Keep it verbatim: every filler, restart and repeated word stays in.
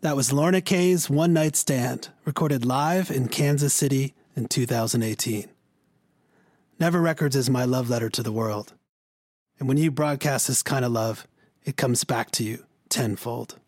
That was Lorna Kay's One Night Stand, recorded live in Kansas City in two thousand eighteen. Never Records is my love letter to the world. And when you broadcast this kind of love, it comes back to you tenfold.